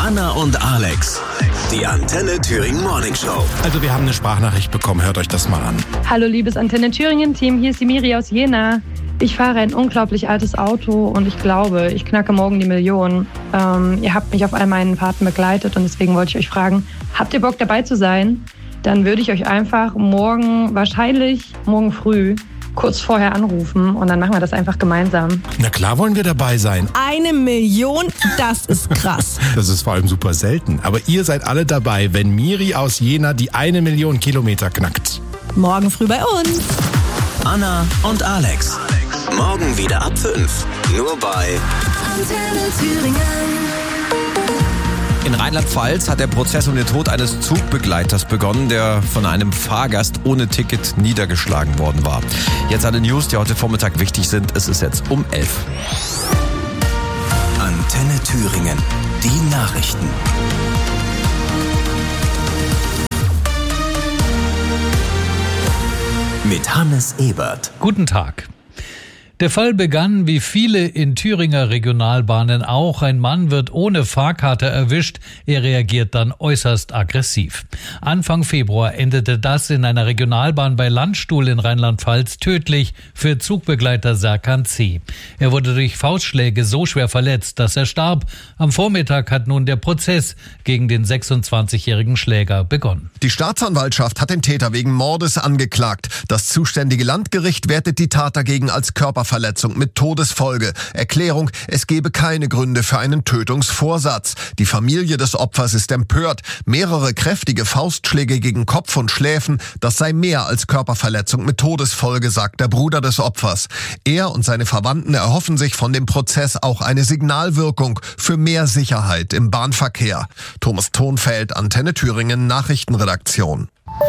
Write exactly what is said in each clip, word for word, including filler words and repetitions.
Anna und Alex, die Antenne Thüringen Morning Show. Also wir haben eine Sprachnachricht bekommen, hört euch das mal an. Hallo liebes Antenne Thüringen Team, hier ist die Miri aus Jena. Ich fahre ein unglaublich altes Auto und ich glaube, ich knacke morgen die Million. Ähm, ihr habt mich auf all meinen Fahrten begleitet und deswegen wollte ich euch fragen, habt ihr Bock dabei zu sein? Dann würde ich euch einfach morgen, wahrscheinlich morgen früh, kurz vorher anrufen und dann machen wir das einfach gemeinsam. Na klar wollen wir dabei sein. Eine Million, das ist krass. Das ist vor allem super selten. Aber ihr seid alle dabei, wenn Miri aus Jena die eine Million Kilometer knackt. Morgen früh bei uns. Anna und Alex. Morgen wieder ab fünf. Nur bei Antenne Thüringen. In Rheinland-Pfalz hat der Prozess um den Tod eines Zugbegleiters begonnen, der von einem Fahrgast ohne Ticket niedergeschlagen worden war. Jetzt alle News, die heute Vormittag wichtig sind. Es ist jetzt um elf. Antenne Thüringen. Die Nachrichten. Mit Hannes Ebert. Guten Tag. Der Fall begann wie viele in Thüringer Regionalbahnen auch. Ein Mann wird ohne Fahrkarte erwischt. Er reagiert dann äußerst aggressiv. Anfang Februar endete das in einer Regionalbahn bei Landstuhl in Rheinland-Pfalz tödlich für Zugbegleiter Serkan C. Er wurde durch Faustschläge so schwer verletzt, dass er starb. Am Vormittag hat nun der Prozess gegen den sechsundzwanzigjährigen Schläger begonnen. Die Staatsanwaltschaft hat den Täter wegen Mordes angeklagt. Das zuständige Landgericht wertet die Tat dagegen als Körperverletzung mit Todesfolge. Erklärung, es gebe keine Gründe für einen Tötungsvorsatz. Die Familie des Opfers ist empört. Mehrere kräftige Faustschläge gegen Kopf und Schläfen, das sei mehr als Körperverletzung mit Todesfolge, sagt der Bruder des Opfers. Er und seine Verwandten erhoffen sich von dem Prozess auch eine Signalwirkung für mehr Sicherheit im Bahnverkehr. Thomas Thonfeld, Antenne Thüringen, Nachrichtenredaktion.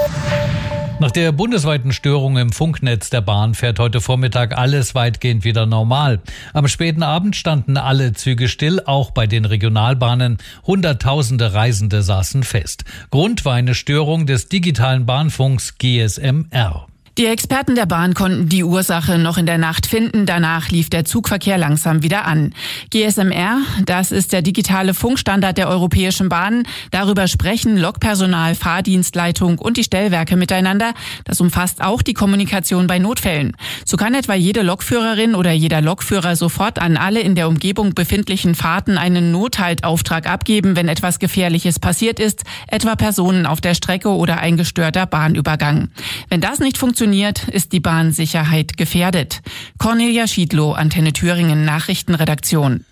Nach der bundesweiten Störung im Funknetz der Bahn fährt heute Vormittag alles weitgehend wieder normal. Am späten Abend standen alle Züge still, auch bei den Regionalbahnen. Hunderttausende Reisende saßen fest. Grund war eine Störung des digitalen Bahnfunks G S M R. Die Experten der Bahn konnten die Ursache noch in der Nacht finden. Danach lief der Zugverkehr langsam wieder an. G S M R, das ist der digitale Funkstandard der europäischen Bahnen. Darüber sprechen Lokpersonal, Fahrdienstleitung und die Stellwerke miteinander. Das umfasst auch die Kommunikation bei Notfällen. So kann etwa jede Lokführerin oder jeder Lokführer sofort an alle in der Umgebung befindlichen Fahrten einen Nothaltauftrag abgeben, wenn etwas Gefährliches passiert ist, etwa Personen auf der Strecke oder ein gestörter Bahnübergang. Wenn das nicht funktioniert, ist die Bahnsicherheit gefährdet. Cornelia Schiedlow, Antenne Thüringen, Nachrichtenredaktion.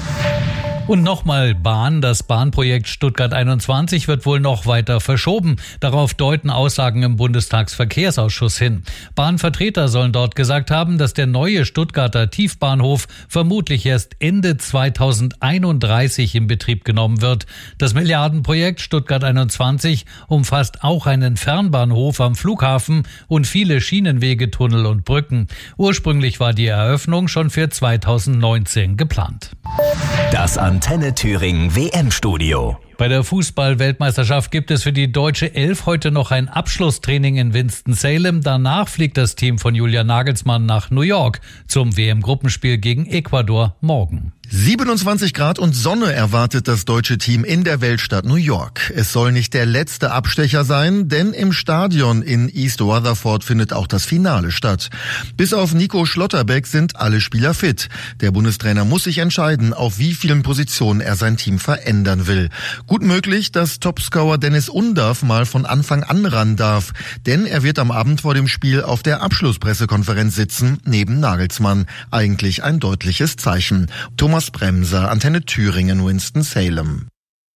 Und nochmal Bahn. Das Bahnprojekt Stuttgart einundzwanzig wird wohl noch weiter verschoben. Darauf deuten Aussagen im Bundestagsverkehrsausschuss hin. Bahnvertreter sollen dort gesagt haben, dass der neue Stuttgarter Tiefbahnhof vermutlich erst Ende zweitausendeinunddreißig in Betrieb genommen wird. Das Milliardenprojekt Stuttgart einundzwanzig umfasst auch einen Fernbahnhof am Flughafen und viele Schienenwege, Tunnel und Brücken. Ursprünglich war die Eröffnung schon für zweitausendneunzehn geplant. Das Antenne Thüringen W M-Studio. Bei der Fußball-Weltmeisterschaft gibt es für die deutsche Elf heute noch ein Abschlusstraining in Winston-Salem. Danach fliegt das Team von Julian Nagelsmann nach New York zum W M-Gruppenspiel gegen Ecuador morgen. siebenundzwanzig Grad und Sonne erwartet das deutsche Team in der Weltstadt New York. Es soll nicht der letzte Abstecher sein, denn im Stadion in East Rutherford findet auch das Finale statt. Bis auf Nico Schlotterbeck sind alle Spieler fit. Der Bundestrainer muss sich entscheiden, auf wie vielen Positionen er sein Team verändern will. Gut möglich, dass Topscorer Dennis Undaff mal von Anfang an ran darf, denn er wird am Abend vor dem Spiel auf der Abschlusspressekonferenz sitzen, neben Nagelsmann. Eigentlich ein deutliches Zeichen. Thomas Bremser, Antenne Thüringen, Winston-Salem.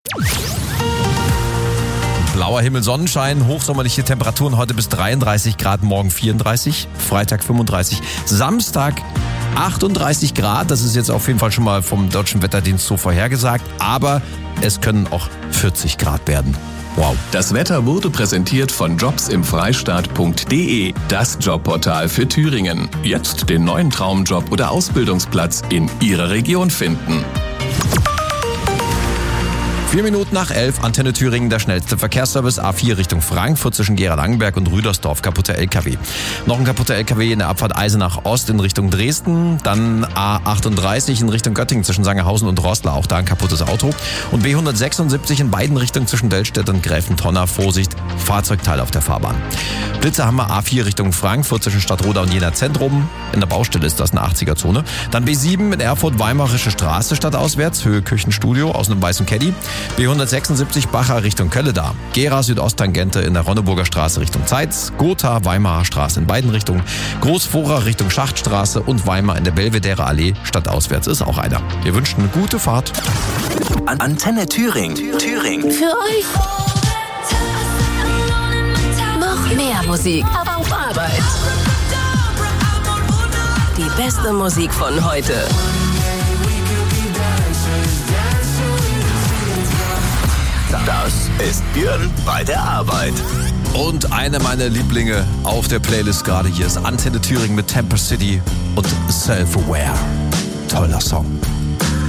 Blauer Himmel, Sonnenschein, hochsommerliche Temperaturen heute bis dreiunddreißig Grad, morgen vierunddreißig, Freitag fünfunddreißig, Samstag achtunddreißig Grad. Das ist jetzt auf jeden Fall schon mal vom Deutschen Wetterdienst so vorhergesagt, aber es können auch vierzig Grad werden. Wow. Das Wetter wurde präsentiert von jobs im freistaat punkt de, das Jobportal für Thüringen. Jetzt den neuen Traumjob oder Ausbildungsplatz in Ihrer Region finden. Vier Minuten nach elf, Antenne Thüringen, der schnellste Verkehrsservice. A vier Richtung Frankfurt zwischen Gera-Langenberg und Rüdersdorf, kaputter L K W. Noch ein kaputter L K W in der Abfahrt Eisenach Ost in Richtung Dresden. Dann A achtunddreißig in Richtung Göttingen zwischen Sangerhausen und Roßla, auch da ein kaputtes Auto. Und B hundertsechsundsiebzig in beiden Richtungen zwischen Dellstedt und Gräfentonner. Vorsicht, Fahrzeugteil auf der Fahrbahn. Blitze haben wir A vier Richtung Frankfurt zwischen Stadtroda und Jena Zentrum. In der Baustelle ist das eine achtziger-Zone. Dann B sieben in Erfurt, Weimarische Straße stadtauswärts, Höhe Küchenstudio aus einem weißen Caddy. B hundertsechsundsiebzig Bacher Richtung Kölle da. Gera Südosttangente in der Ronneburger Straße Richtung Zeitz. Gotha Weimarer Straße in beiden Richtungen. Großfohrer Richtung Schachtstraße und Weimar in der Belvedere Allee stadtauswärts ist auch einer. Wir wünschen eine gute Fahrt. Antenne Thüringen. Thüringen. Für euch noch mehr Musik auf Arbeit. Die beste Musik von heute. Das ist Björn bei der Arbeit. Und eine meiner Lieblinge auf der Playlist gerade hier ist Antenne Thüringen mit Temper City und Self-Aware. Toller Song.